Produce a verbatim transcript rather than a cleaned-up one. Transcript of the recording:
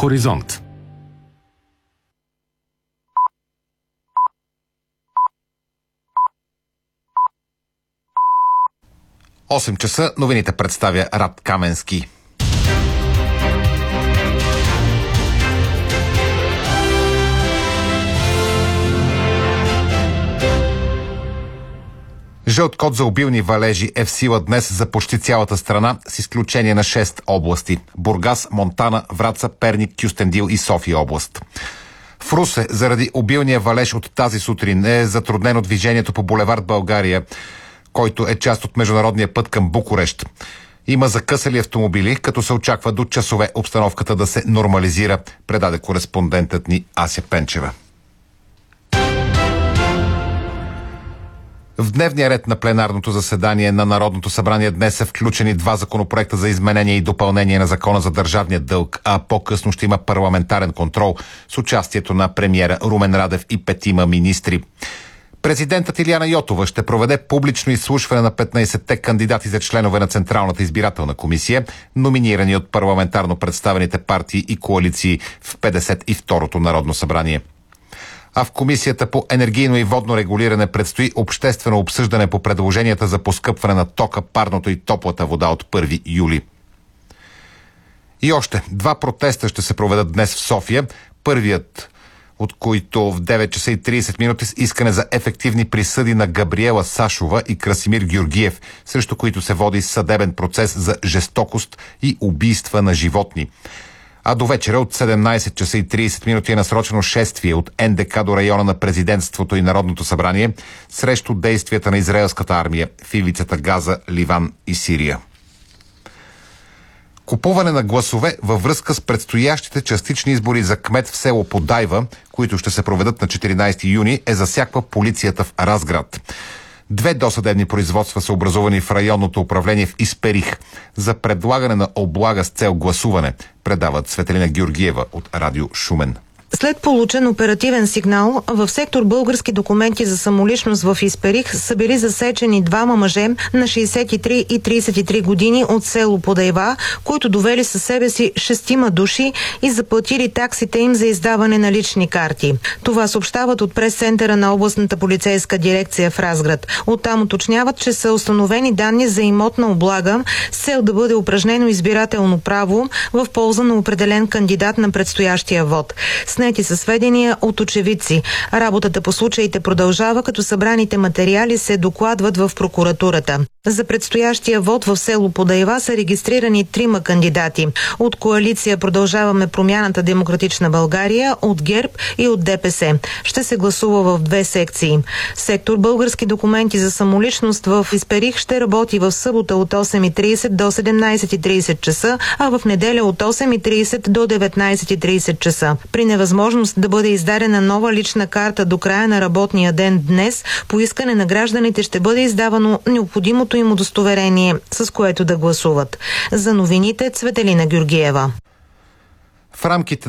Хоризонт. осем часа новините представя Рад Каменски. Жълт код за обилни валежи е в сила днес за почти цялата страна, с изключение на шест области – Бургас, Монтана, Враца, Перник, Кюстендил и София област. В Русе, заради обилния валеж от тази сутрин, е затруднено движението по булевард България, който е част от международния път към Букурещ. Има закъсали автомобили, като се очаква до часове обстановката да се нормализира, предаде кореспондентът ни Ася Пенчева. В дневния ред на пленарното заседание на Народното събрание днес са включени два законопроекта за изменение и допълнение на Закона за държавния дълг, а по-късно ще има парламентарен контрол с участието на премиера Румен Радев и петима министри. Президентът Илияна Йотова ще проведе публично изслушване на петнайсетте кандидати за членове на Централната избирателна комисия, номинирани от парламентарно представените партии и коалиции в петдесет и второто Народно събрание. А в Комисията по енергийно и водно регулиране предстои обществено обсъждане по предложенията за поскъпване на тока, парното и топлата вода от първи юли. И още два протеста ще се проведат днес в София. Първият, от които в девет часа и трийсет минути с искане за ефективни присъди на Габриела Сашова и Красимир Георгиев, срещу които се води съдебен процес за жестокост и убийства на животни. А до вечера от седемнайсет часа и трийсет минути е насрочено шествие от Ен Де Ка до района на президентството и Народното събрание срещу действията на израелската армия в ивицата Газа, Ливан и Сирия. Купуване на гласове във връзка с предстоящите частични избори за кмет в село Подайва, които ще се проведат на четиринайсети юни, е засяква полицията в Разград. Две досъдебни производства са образувани в районното управление в Исперих за предлагане на облага с цел гласуване, предават Светелина Георгиева от Радио Шумен. След получен оперативен сигнал, в сектор български документи за самоличност в Исперих са били засечени двама мъже на шейсет и три и трийсет и три години от село Подайва, които довели със себе си шестима души и заплатили таксите им за издаване на лични карти. Това съобщават от прес-центъра на областната полицейска дирекция в Разград. Оттам уточняват, че са установени данни за имотна облага с цел да бъде упражнено избирателно право в полза на определен кандидат на предстоящия вод. Снети са сведения от очевидци. Работата по случаите продължава, като събраните материали се докладват в прокуратурата. За предстоящия вод в село Подайва са регистрирани трима кандидати. От коалиция Продължаваме промяната Демократична България, от ГЕРБ и от Де Пе Се. Ще се гласува в две секции. Сектор български документи за самоличност в Исперих ще работи в събота от осем и трийсет до седемнайсет и трийсет часа, а в неделя от осем и трийсет до деветнайсет и трийсет часа. При невъзможност да бъде издадена нова лична карта до края на работния ден днес, по искане на гражданите ще бъде издавано необходимото им удостоверение, с което да гласуват. За новините Цветелина Георгиева. В рамките